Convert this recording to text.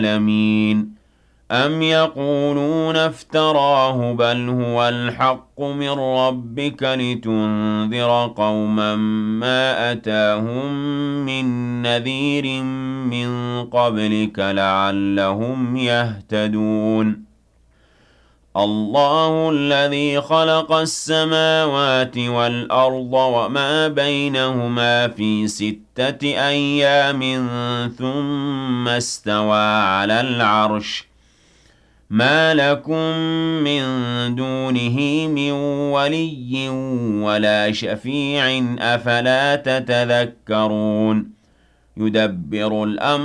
العالمين أم يقولون افتراه بل هو الحق من ربك لتنذر قوما ما أتاهم من نذير من قبلك لعلهم يهتدون الله الذي خلق السماوات والأرض وما بينهما في 6 أيام ثم استوى على العرش ما لكم من دونه من ولي ولا شفيع أفلا تتذكرون يدبر الأمر